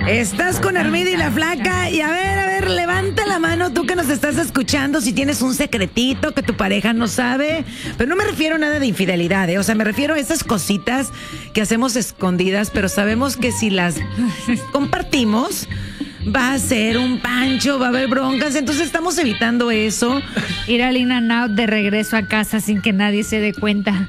Estás con Armida y la Flaca. Y a ver, levanta la mano tú que nos estás escuchando si tienes un secretito que tu pareja no sabe. Pero no me refiero a nada de infidelidad, ¿eh? O sea, me refiero a esas cositas que hacemos escondidas, pero sabemos que si las compartimos va a ser un pancho, va a haber broncas, entonces estamos evitando eso. Ir al In-N-Out de regreso a casa sin que nadie se dé cuenta.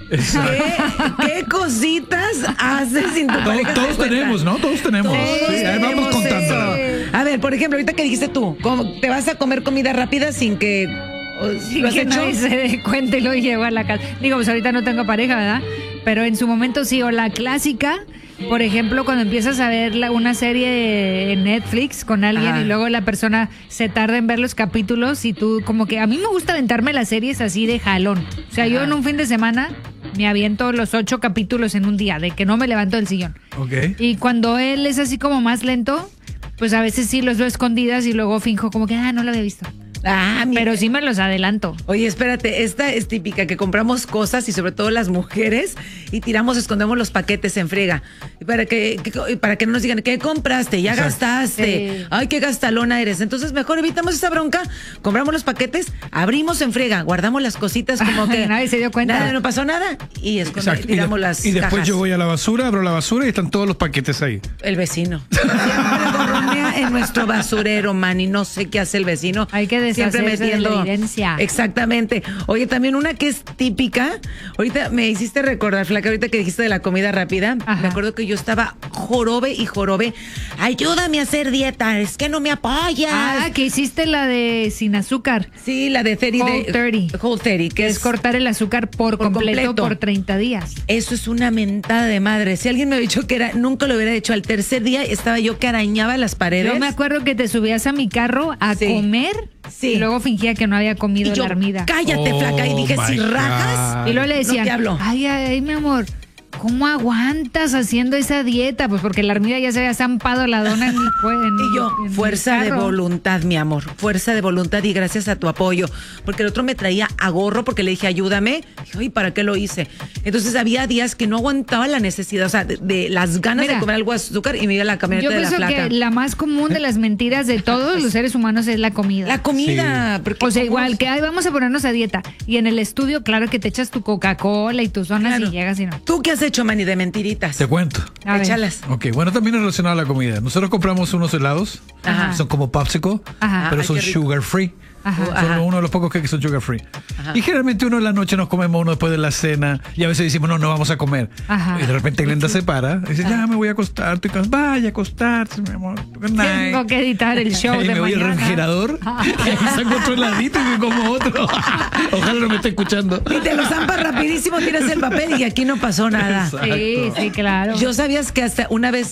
¿Qué cositas haces sin tu pareja? Todos tenemos, ¿no? Todos tenemos. Todos ahí vamos contándola. A ver, por ejemplo, ahorita que dijiste tú, ¿te vas a comer comida rápida sin que... Sin que nadie se dé cuenta y lo llevo a la casa? Digo, pues ahorita no tengo pareja, ¿verdad? Pero en su momento sí, o la clásica... Por ejemplo, cuando empiezas a ver una serie en Netflix con alguien y luego la persona se tarda en ver los capítulos y tú como que... A mí me gusta aventarme las series así de jalón. O sea, yo en un fin de semana me aviento los 8 capítulos en un día, de que no me levanto del sillón. Okay. Y cuando él es así como más lento, pues a veces sí los veo escondidas y luego finjo como que, no lo había visto. Pero sí me los adelanto. Oye, espérate, esta es típica, que compramos cosas y sobre todo las mujeres y escondemos los paquetes en friega. Para que no nos digan, ¿qué compraste? Ya gastaste. Sí. Ay, qué gastalona eres. Entonces mejor evitamos esa bronca, compramos los paquetes, abrimos en friega, guardamos las cositas como que... Nadie se dio cuenta. Nada, no pasó nada. Y tiramos las Y después cajas. yo voy a la basura, abro la basura y están todos los paquetes ahí. El vecino. Siempre gorronea en nuestro basurero, man, y no sé qué hace el vecino. Hay que siempre metiendo la evidencia. Exactamente. Oye, también una que es típica. Ahorita me hiciste recordar, Flaca, ahorita que dijiste de la comida rápida. Ajá. Me acuerdo que yo estaba jorobe. Ayúdame a hacer dieta, es que no me apoyas. Que hiciste la de sin azúcar. Sí, la de Whole 30, que es cortar el azúcar por completo por 30 días. Eso es una mentada de madre. Si alguien me había dicho que nunca lo hubiera hecho. Al tercer día estaba yo que arañaba las paredes. Yo me acuerdo que te subías a mi carro a comer. Sí. Y luego fingía que no había comido la Armida. Cállate, Flaca. Y dije, si rajas. Y luego le decían, ay, mi amor, ¿cómo aguantas haciendo esa dieta? Pues porque la Armida ya se había zampado la dona en mi Y yo, fuerza de voluntad, mi amor. Fuerza de voluntad y gracias a tu apoyo. Porque el otro me traía a gorro porque le dije, ayúdame. Dije, ¿y para qué lo hice? Entonces había días que no aguantaba la necesidad, o sea, de las ganas de comer algo de azúcar y me iba a la camioneta de la Flaca. Yo pienso que la más común de las mentiras de todos los seres humanos es la comida. La comida. Sí. O sea, igual que, vamos a ponernos a dieta. Y en el estudio, claro que te echas tu Coca-Cola y tus donas y llegas y no. ¿Tú qué has hecho, Manny, de mentiritas? Te cuento. Échalas. Ok, bueno, también es relacionado a la comida. Nosotros compramos unos helados, son como popsicle, pero son sugar free. Son uno de los pocos que son sugar free. Y generalmente uno en la noche nos comemos uno después de la cena y a veces decimos, no vamos a comer. Y de repente Glenda se para y dice, ya me voy a acostar. Vaya a acostarse, mi amor. Good night. Tengo que editar el show y de me voy al refrigerador y saco otro heladito y me como otro. Ojalá no me esté escuchando. Y te lo zampas rapidísimo, tiras el papel y aquí no pasó nada. Sí, claro. Yo sabías que hasta una vez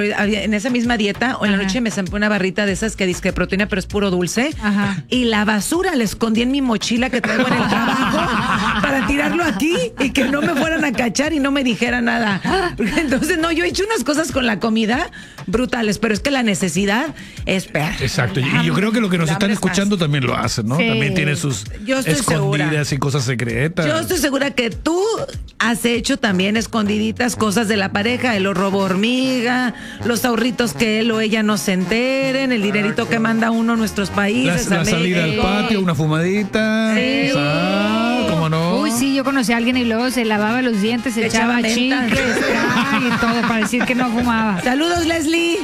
en esa misma dieta o en la noche me zampé una barrita de esas que dice que proteína, pero es puro dulce. Y la basura la escondí en mi mochila que traigo en el trabajo para tirarlo aquí y que no me fueran a cachar y no me dijera nada. Entonces, yo he hecho unas cosas con la comida brutales, pero es que la necesidad es peor. Exacto. Y yo creo que lo que nos están escuchando también lo hacen, ¿no? Sí. También tiene sus escondidas y cosas secretas. Yo estoy segura que tú has hecho también escondiditas cosas de la pareja, el robo hormiga, los ahorritos que él o ella no se enteren, el dinerito que manda uno a nuestros países. La salida al patio, una fumadita. Sí. ¿Cómo no? Uy, sí, yo conocí a alguien y luego se lavaba los dientes, se echaba chicle y todo para decir que no fumaba. Saludos, Leslie.